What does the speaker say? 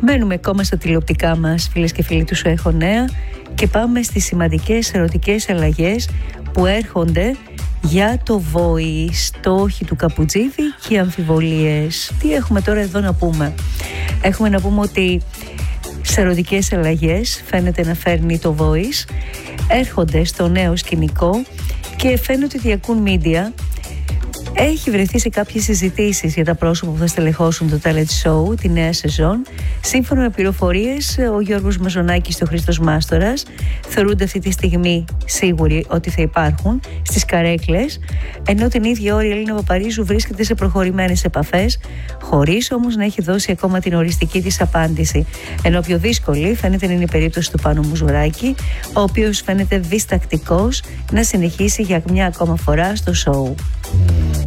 Μένουμε ακόμα στα τηλεοπτικά μας, φίλες και φίλοι του Σου Έχω Νέα, και πάμε στις σημαντικές ερωτικές αλλαγές που έρχονται για το Voice, το όχι του Καπουτζίδη και οι αμφιβολίες. Τι έχουμε τώρα εδώ να πούμε? Έχουμε να πούμε ότι σε ερωτικές αλλαγές φαίνεται να φέρνει το Voice, έρχονται στο νέο σκηνικό και φαίνεται ότι η Ακούν Media έχει βρεθεί σε κάποιες συζητήσεις για τα πρόσωπα που θα στελεχώσουν το talent show τη νέα σεζόν. Σύμφωνα με πληροφορίες, ο Γιώργος Μαζονάκης και ο Χρήστος Μάστορας θεωρούνται αυτή τη στιγμή σίγουροι ότι θα υπάρχουν στις καρέκλες, ενώ την ίδια ώρα η Ελίνα Παπαρίζου βρίσκεται σε προχωρημένες επαφές, χωρίς όμως να έχει δώσει ακόμα την οριστική της απάντηση. Ενώ πιο δύσκολη φαίνεται να είναι η περίπτωση του Πάνου Μουζουράκη, ο οποίος φαίνεται διστακτικός να συνεχίσει για μια ακόμα φορά στο show.